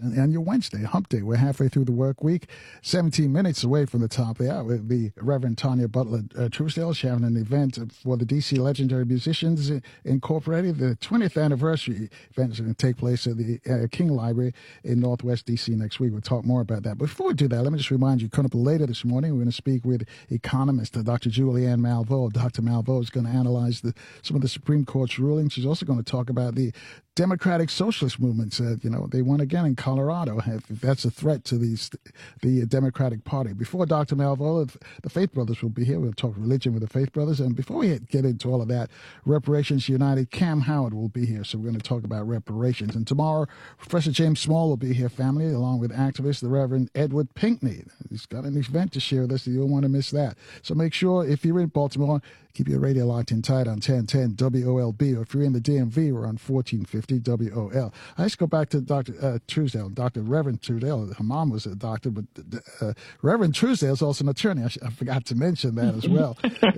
and your Wednesday, hump day. We're halfway through the work week, 17 minutes away from the top of the hour. The Reverend Tanya Butler Truesdale. She's having an event for the D.C. Legendary Musicians Incorporated. The 20th anniversary event is going to take place at the King Library in Northwest D.C. next week. We'll talk more about that. Before we do that, let me just remind you, coming up later this morning, we're going to speak with economist Dr. Julianne Malveaux. Dr. Malveaux is going to analyze some of the Supreme Court's rulings. She's also going to talk about the Democratic Socialist movements. They won again in Colorado. If that's a threat to the Democratic Party. Before Dr. Malveaux, the Faith Brothers will be here. We'll talk religion with the Faith Brothers. And before we get into all of that, Reparations United, Cam Howard will be here. So we're going to talk about reparations. And tomorrow, Professor James Small will be here, family, along with activist, the Reverend Edward Pinkney. He's got an event to share with us. You don't want to miss that. So make sure, if you're in Baltimore, keep your radio locked in tight on 1010 WOLB. Or if you're in the DMV, we're on 1450 WOL. Let's go back to Dr. Truesdale. Reverend Truesdale. Her mom was a doctor, but Reverend Truesdale is also an attorney. I forgot to mention that as well.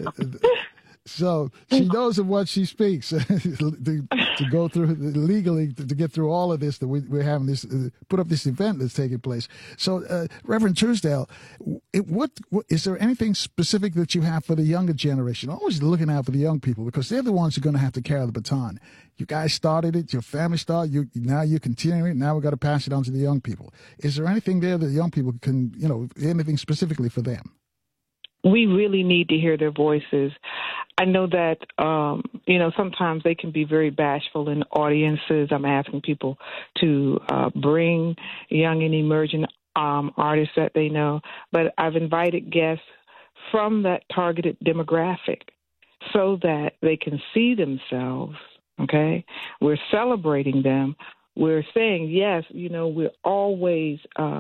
So she knows of what she speaks to go through legally to get through all of this. That we're having this put up this event that's taking place. So, Reverend Truesdale, what is there anything specific that you have for the younger generation? Always looking out for the young people because they're the ones who are going to have to carry the baton. You guys started it, your family started. Now you're continuing it. Now we've got to pass it on to the young people. Is there anything there that young people can, anything specifically for them? We really need to hear their voices. I know that, sometimes they can be very bashful in audiences. I'm asking people to bring young and emerging artists that they know. But I've invited guests from that targeted demographic so that they can see themselves, okay? We're celebrating them. We're saying, yes, we're always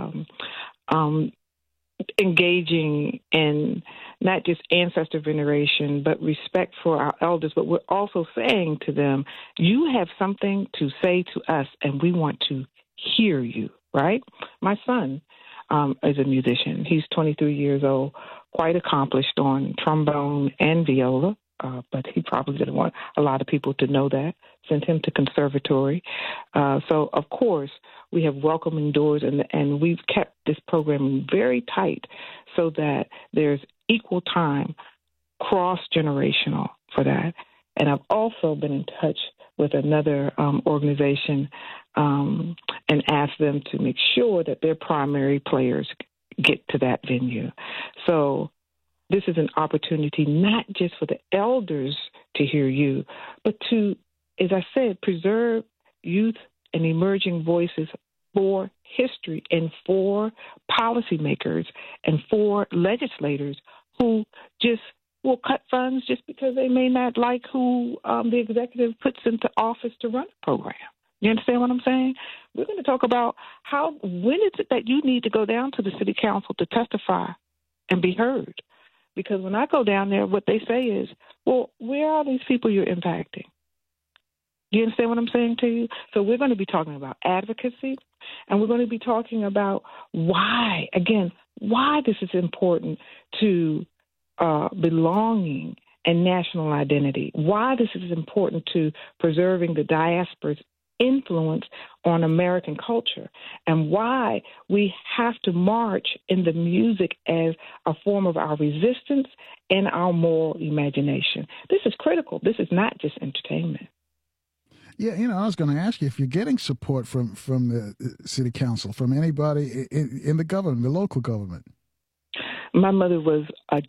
engaging in not just ancestor veneration, but respect for our elders. But we're also saying to them, you have something to say to us, and we want to hear you, right? My son is a musician. He's 23 years old, quite accomplished on trombone and viola, but he probably didn't want a lot of people to know that. Sent him to conservatory. So, of course, we have welcoming doors, and we've kept this program very tight so that there's equal time, cross-generational for that. And I've also been in touch with another organization and asked them to make sure that their primary players get to that venue. So this is an opportunity not just for the elders to hear you, but to, as I said, preserve youth and emerging voices for history and for policymakers and for legislators who just will cut funds just because they may not like who the executive puts into office to run a program. You understand what I'm saying? We're going to talk about when is it that you need to go down to the city council to testify and be heard? Because when I go down there, what they say is, well, where are these people you're impacting? You understand what I'm saying to you? So we're going to be talking about advocacy, and we're going to be talking about why this is important to belonging and national identity, why this is important to preserving the diaspora's influence on American culture, and why we have to march in the music as a form of our resistance and our moral imagination. This is critical. This is not just entertainment. Yeah, I was going to ask you if you're getting support from the city council, from anybody in the government, the local government. My mother was a